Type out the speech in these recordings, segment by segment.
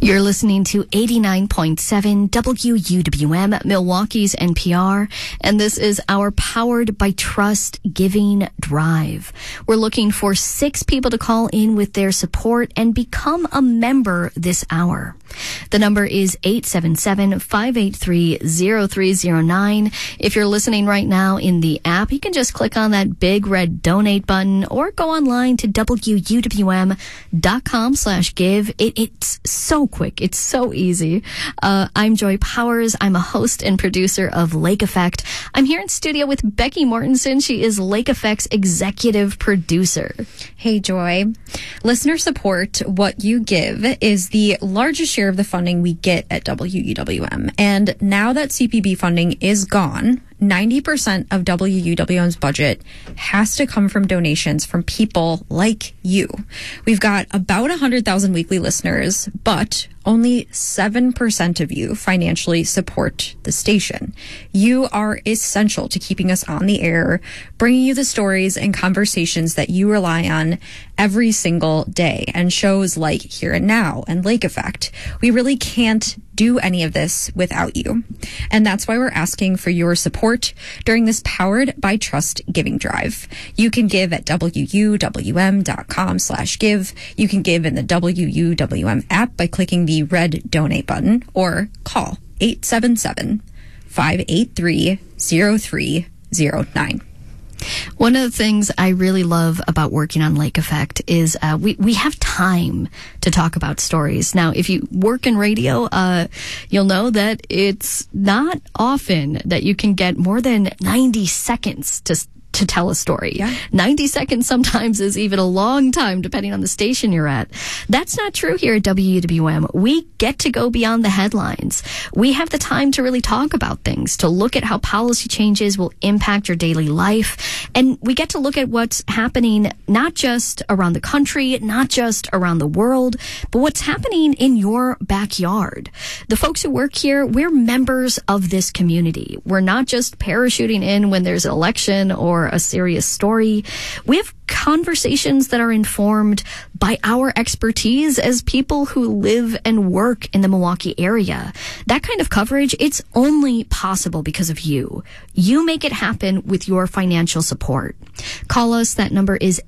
You're listening to 89.7 WUWM, Milwaukee's NPR, and this is our Powered by Trust Giving Drive. We're looking for 6 people to call in with their support and become a member this hour. The number is 877-583-0309. If you're listening right now in the app, you can just click on that big red donate button or go online to WUWM.com/give. It's so quick. It's so easy. I'm Joy Powers. I'm a host and producer of Lake Effect. I'm here in studio with Becky Mortensen. She is Lake Effect's executive producer. Hey, Joy. Listener support, what you give, is the largest share of the funding we get at WUWM. And now that CPB funding is gone, 90% of WUWM's budget has to come from donations from people like you. We've got about 100,000 weekly listeners, but only 7% of you financially support the station. You are essential to keeping us on the air, bringing you the stories and conversations that you rely on every single day, and shows like Here and Now and Lake Effect. We really can't do any of this without you. And that's why we're asking for your support during this Powered by Trust Giving Drive. You can give at WUWM.com/give. You can give in the WUWM app by clicking the red donate button, or call 877-583-0309. One of the things I really love about working on Lake Effect is we have time to talk about stories. Now, if you work in radio, you'll know that it's not often that you can get more than 90 seconds to tell a story. Yeah. 90 seconds sometimes is even a long time, depending on the station you're at. That's not true here at WUWM. We get to go beyond the headlines. We have the time to really talk about things, to look at how policy changes will impact your daily life. And we get to look at what's happening not just around the country, not just around the world, but what's happening in your backyard. The folks who work here, we're members of this community. We're not just parachuting in when there's an election or a serious story. We have conversations that are informed by our expertise as people who live and work in the Milwaukee area. That kind of coverage, it's only possible because of you. You make it happen with your financial support. Call us. That number is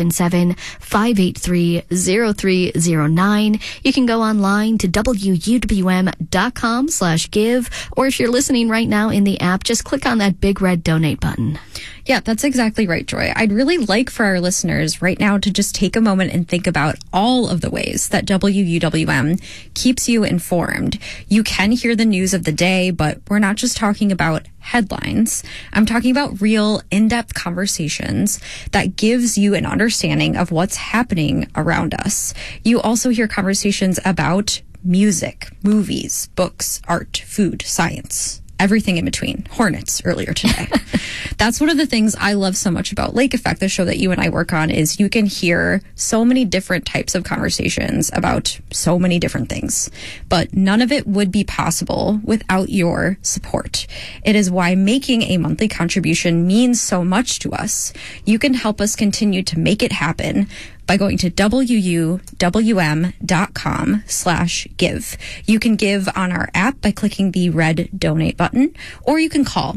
877-583-0309. You can go online to WUWM.com/give, or if you're listening right now in the app, just click on that big red donate button. Yeah, that's exactly right, Joy. I'd really like for our listeners right now to just take a moment and think about all of the ways that WUWM keeps you informed. You can hear the news of the day, but we're not just talking about headlines. I'm talking about real, in-depth conversations that gives you an understanding of what's happening around us. You also hear conversations about music, movies, books, art, food, science, everything in between. Hornets earlier today. That's one of the things I love so much about Lake Effect, the show that you and I work on, is you can hear so many different types of conversations about so many different things. But none of it would be possible without your support. It is why making a monthly contribution means so much to us. You can help us continue to make it happen by going to WUWM.com/give. You can give on our app by clicking the red donate button, or you can call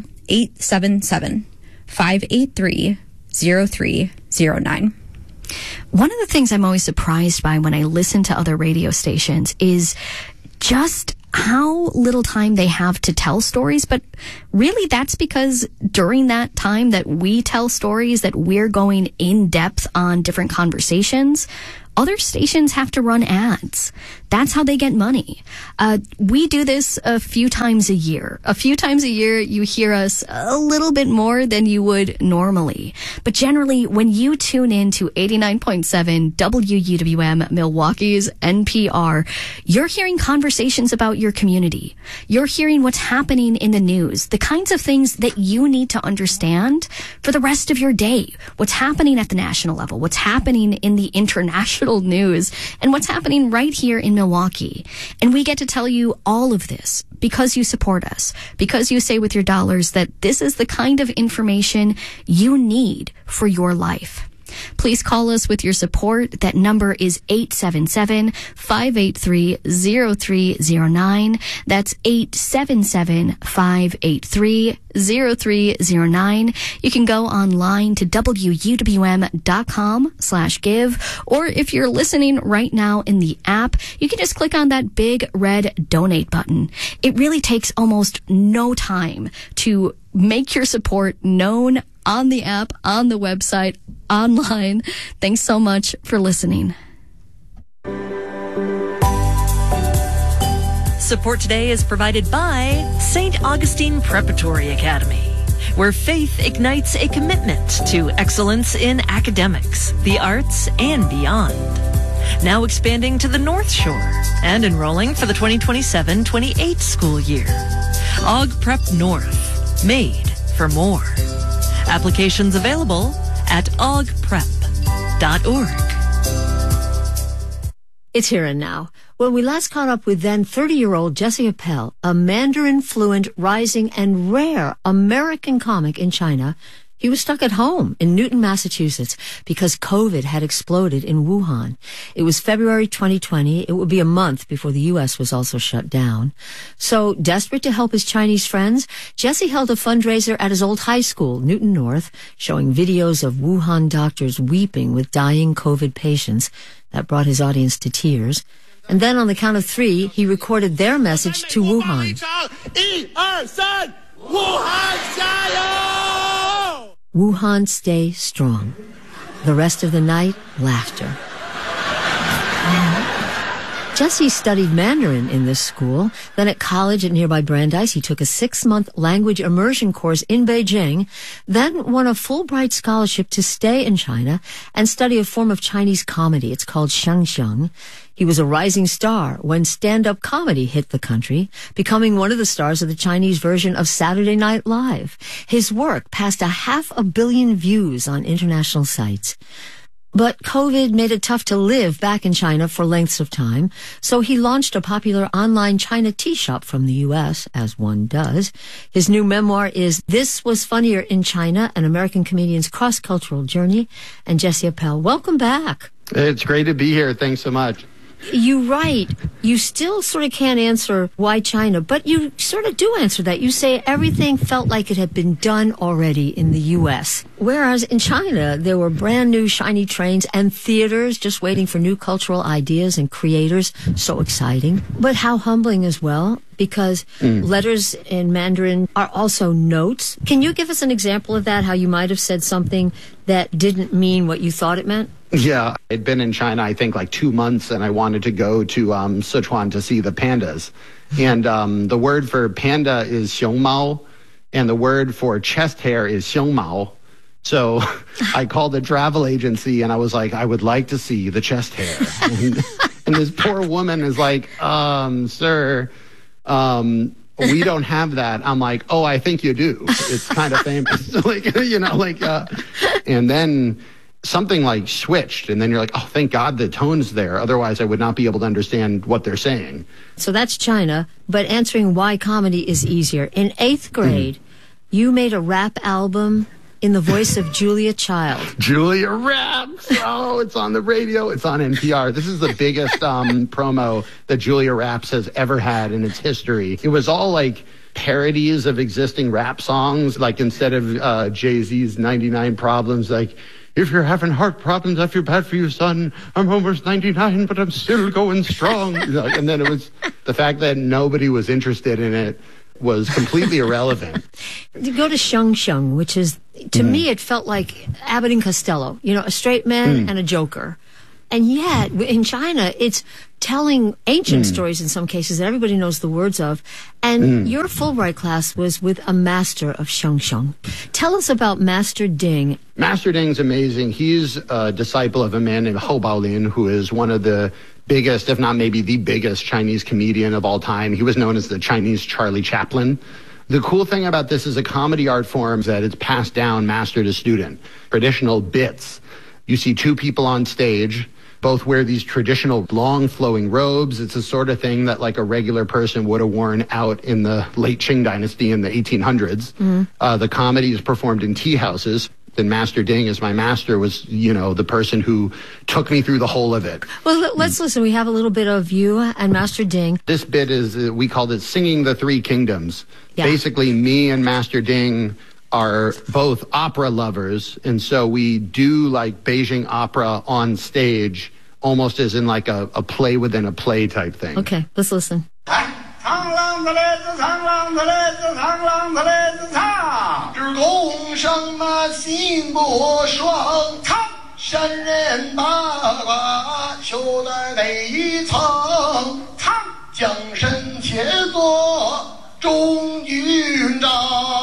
877-583-0309. One of the things I'm always surprised by when I listen to other radio stations is just how little time they have to tell stories. But really, that's because during that time that we tell stories, that we're going in depth on different conversations, other stations have to run ads. That's how they get money. We do this a few times a year. A few times a year, you hear us a little bit more than you would normally. But generally, when you tune in to 89.7 WUWM, Milwaukee's NPR, you're hearing conversations about your community. You're hearing what's happening in the news, the kinds of things that you need to understand for the rest of your day. What's happening at the national level, what's happening in the international news, and what's happening right here in Milwaukee. And we get to tell you all of this because you support us, because you say with your dollars that this is the kind of information you need for your life. Please call us with your support. That number is 877-583-0309. That's 877-583-0309. You can go online to wuwm.com/give, or if you're listening right now in the app, you can just click on that big red donate button. It really takes almost no time to make your support known on the app, on the website, online. Thanks so much for listening. Support today is provided by St. Augustine Preparatory Academy, where faith ignites a commitment to excellence in academics, the arts, and beyond. Now expanding to the North Shore and enrolling for the 2027-28 school year. Aug Prep North, made for more. Applications available at augprep.org. It's here and now. When we last caught up with then 30-year-old Jessie Appel, a Mandarin-fluent, rising, and rare American comic in China, he was stuck at home in Newton, Massachusetts, because COVID had exploded in Wuhan. It was February 2020. It would be a month before the U.S. was also shut down. So, desperate to help his Chinese friends, Jessie held a fundraiser at his old high school, Newton North, showing videos of Wuhan doctors weeping with dying COVID patients. That brought his audience to tears. And then on the count of 3, he recorded their message to Wuhan. Wuhan, stay strong. The rest of the night, laughter. Jessie studied Mandarin in this school. Then at college at nearby Brandeis, he took a 6-month language immersion course in Beijing, then won a Fulbright scholarship to stay in China and study a form of Chinese comedy. It's called xiangxiang. He was a rising star when stand-up comedy hit the country, becoming one of the stars of the Chinese version of Saturday Night Live. His work passed 500 million views on international sites. But COVID made it tough to live back in China for lengths of time, so he launched a popular online China tea shop from the U.S., as one does. His new memoir is This Was Funnier in China, an American comedian's cross-cultural journey. And Jessie Appel, welcome back. It's great to be here. Thanks so much. You write, you still sort of can't answer why China, but you sort of do answer that. You say everything felt like it had been done already in the U.S., whereas in China, there were brand new shiny trains and theaters just waiting for new cultural ideas and creators. So exciting, but how humbling as well, because letters in Mandarin are also notes. Can you give us an example of that, how you might have said something that didn't mean what you thought it meant? Yeah, I'd been in China, I think, like 2 months, and I wanted to go to Sichuan to see the pandas. And the word for panda is xiongmao, and the word for chest hair is xiongmao. So I called a travel agency, and I was like, I would like to see the chest hair. And this poor woman is like, sir, we don't have that. I'm like, oh, I think you do. It's kind of famous. And then something like switched, and then you're like, oh, thank God the tone's there. Otherwise, I would not be able to understand what they're saying. So that's China, but answering why comedy is easier. In 8th grade, you made a rap album in the voice of Julia Child. Julia raps! Oh, it's on the radio. It's on NPR. This is the biggest promo that Julia Raps has ever had in its history. It was all like parodies of existing rap songs, like instead of Jay-Z's 99 Problems, like, if you're having heart problems, I feel bad for you, son. I'm almost 99, but I'm still going strong. And then it was the fact that nobody was interested in it was completely irrelevant. You go to xiangxiang, which is, to me, it felt like Abbott and Costello, a straight man and a joker. And yet, in China, it's telling ancient stories in some cases that everybody knows the words of. And your Fulbright class was with a master of xiangxiang. Tell us about Master Ding. Master Ding's amazing. He's a disciple of a man named Hou Baolin, who is one of the biggest, if not maybe the biggest Chinese comedian of all time. He was known as the Chinese Charlie Chaplin. The cool thing about this is a comedy art form is that it's passed down master to student. Traditional bits. You see 2 people on stage. Both wear these traditional long flowing robes. It's the sort of thing that like a regular person would have worn out in the late Qing dynasty in the 1800s. The comedy is performed in tea houses. Then Master Ding, as my master, was, the person who took me through the whole of it. Well, let's listen. We have a little bit of you and Master Ding. This bit is, we called it Singing the Three Kingdoms. Yeah. Basically, me and Master Ding are both opera lovers, and so we do like Beijing opera on stage, almost as in like a play within a play type thing. Okay, let's listen. 长郎的来自长郎的来自长郎的来自长，只共生嘛心不爽，长山人八卦修在哪一层，长江身且做中军长。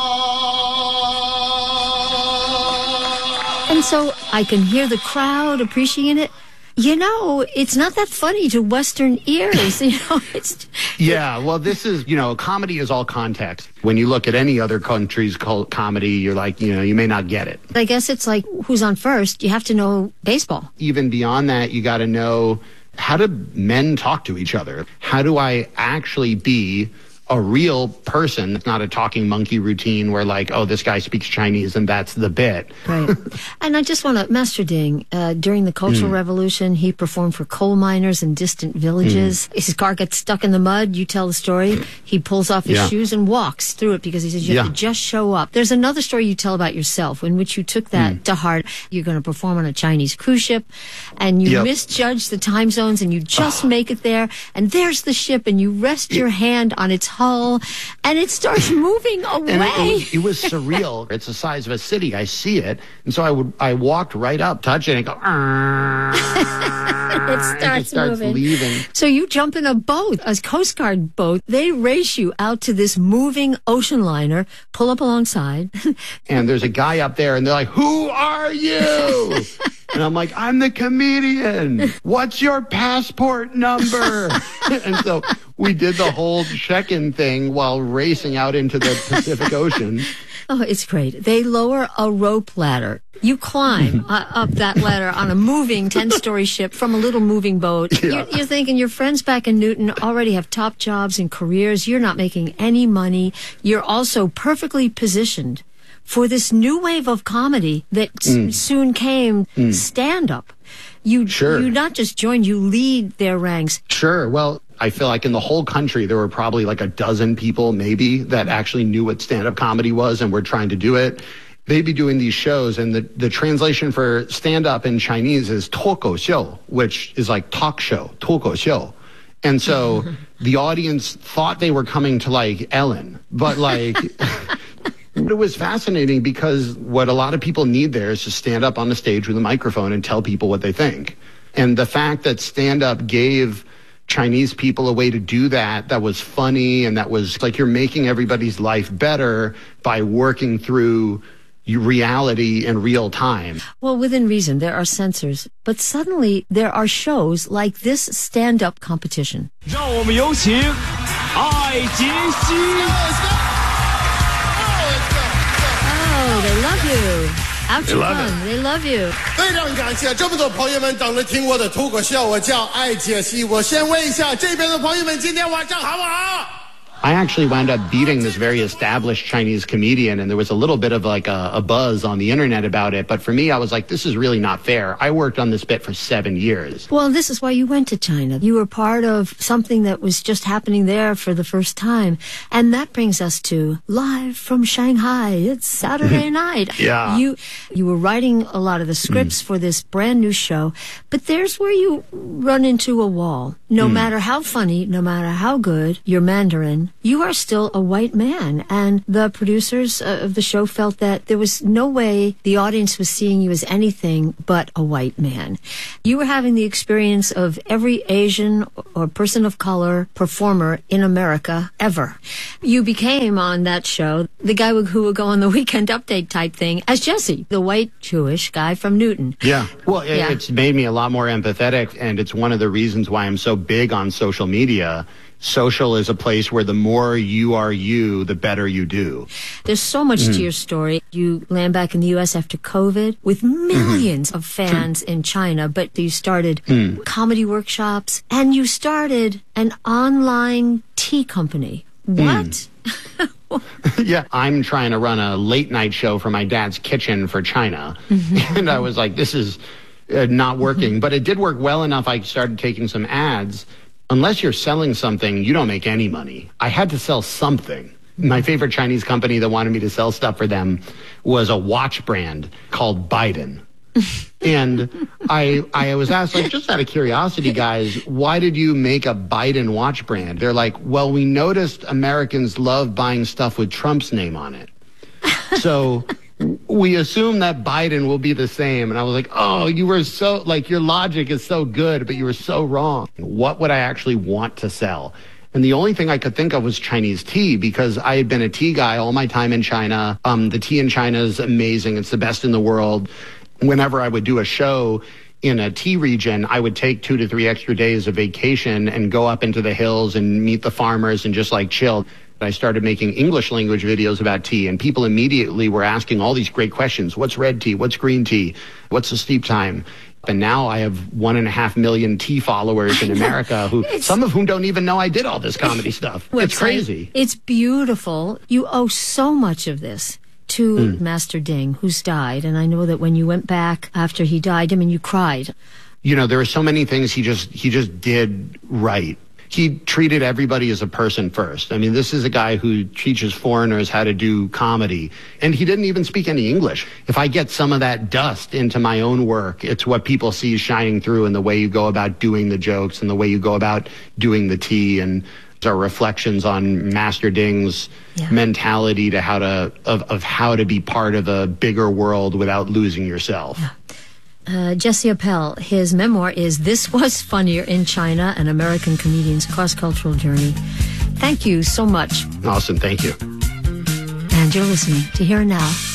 And so I can hear the crowd appreciating it. It's not that funny to Western ears. Yeah, well, this is, comedy is all context. When you look at any other country's comedy, you're like, you may not get it. I guess it's like who's on first. You have to know baseball. Even beyond that, you got to know, how do men talk to each other? How do I actually be a real person? It's not a talking monkey routine where like, oh, this guy speaks Chinese and that's the bit. Right. And I just want to, Master Ding, during the Cultural Revolution, he performed for coal miners in distant villages. His car gets stuck in the mud. You tell the story. He pulls off his shoes and walks through it because he says you have to just show up. There's another story you tell about yourself in which you took that to heart. You're going to perform on a Chinese cruise ship and you misjudge the time zones and you just make it there. And there's the ship and you rest your hand on its hull and it starts moving away. And it was surreal. It's the size of a city. I see it. And so I walked right up, touch it, and go, it starts moving. Leaving. So you jump in a boat, a Coast Guard boat. They race you out to this moving ocean liner, pull up alongside. And there's a guy up there, and they're like, who are you? And I'm like, I'm the comedian. What's your passport number? And so we did the whole check-in thing while racing out into the Pacific Ocean. Oh, it's great. They lower a rope ladder. You climb up that ladder on a moving 10-story ship from a little moving boat. Yeah. You're thinking your friends back in Newton already have top jobs and careers. You're not making any money. You're also perfectly positioned for this new wave of comedy that soon came, stand-up. You not just join, you lead their ranks. Sure. Well, I feel like in the whole country, there were probably like a dozen people maybe that actually knew what stand-up comedy was and were trying to do it. They'd be doing these shows, and the translation for stand-up in Chinese is 脱口秀, which is like talk show, 脱口秀. And so the audience thought they were coming to like Ellen, but like... It was fascinating because what a lot of people need there is to stand up on the stage with a microphone and tell people what they think. And the fact that stand-up gave Chinese people a way to do that was funny, and that was like you're making everybody's life better by working through reality in real time. Well, within reason, there are censors, but suddenly there are shows like this stand-up competition. 让我们有请艾杰西。 Oh, they love you. Out you come. They love you. 非常感谢这么多朋友们等着听我的脱口秀。我叫艾杰西。我先问一下这边的朋友们，今天晚上好不好？ I actually wound up beating this very established Chinese comedian, and there was a little bit of like a buzz on the internet about it. But for me, I was like, this is really not fair. I worked on this bit for 7 years. Well, this is why you went to China. You were part of something that was just happening there for the first time. And that brings us to Live from Shanghai. It's Saturday night. Yeah. You were writing a lot of the scripts for this brand new show, but there's where you run into a wall. No matter how funny, no matter how good your Mandarin, you are still a white man. And the producers of the show felt that there was no way the audience was seeing you as anything but a white man. You were having the experience of every Asian or person of color performer in America ever. You became on that show the guy who would go on the Weekend Update type thing as Jesse, the white Jewish guy from Newton. Yeah. Well, it's made me a lot more empathetic, and it's one of the reasons why I'm so big on social media. Social is a place where the more you are you, the better you do. There's so much to your story. You land back in the U.S. after COVID with millions of fans in China, but you started comedy workshops, and you started an online tea company. What? Yeah, I'm trying to run a late night show for my dad's kitchen for China. And I was like, this is not working. But it did work well enough. I started taking some ads. Unless you're selling something, you don't make any money. I had to sell something. My favorite Chinese company that wanted me to sell stuff for them was a watch brand called Biden. And I was asked, like, just out of curiosity, guys, why did you make a Biden watch brand? They're like, well, we noticed Americans love buying stuff with Trump's name on it. So we assume that Biden will be the same. And I was like, oh, you were so, like, your logic is so good, but you were so wrong. What would I actually want to sell? And the only thing I could think of was Chinese tea, because I had been a tea guy all my time in China. The tea in China is amazing. It's the best in the world. Whenever I would do a show in a tea region, I would take 2 to 3 extra days of vacation and go up into the hills and meet the farmers and just like chill. I started making English language videos about tea, and people immediately were asking all these great questions. What's red tea? What's green tea? What's the steep time? And now I have 1.5 million tea followers in America, who some of whom don't even know I did all this comedy stuff. It's crazy. It's beautiful. You owe so much of this to Master Ding, who's died. And I know that when you went back after he died, I mean, you cried. You know, there are so many things he just did right. He treated everybody as a person first. I mean, this is a guy who teaches foreigners how to do comedy, and he didn't even speak any English. If I get some of that dust into my own work, it's what people see shining through in the way you go about doing the jokes and the way you go about doing the tea, and our reflections on Master Ding's mentality to how to be part of a bigger world without losing yourself. Jesse Appel, his memoir is This Was Funnier in China, an American comedian's cross-cultural journey. Thank you so much. Awesome. Thank you. And you're listening to Here and Now